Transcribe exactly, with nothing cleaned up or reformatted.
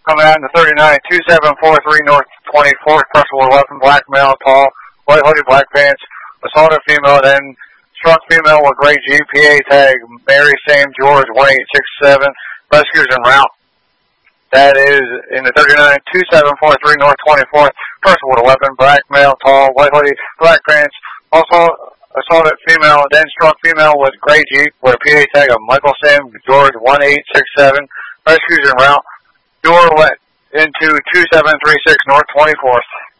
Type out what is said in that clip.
Coming out in the thirty-nine two seven four three North twenty-fourth, personal weapon, black male, tall, white hoodie, black pants, assaulted female, then struck female with gray G P A tag, Mary Sam George one eight six seven, rescuers en route. That is in the thirty-nine two seven four three North twenty-fourth, person with a weapon, black male, tall, white hoodie, black pants, also assaulted female, then struck female with gray Jeep with a P A tag of Michael Sam George one eight six seven, rescuers en route. Door went into two seven three six North twenty-fourth.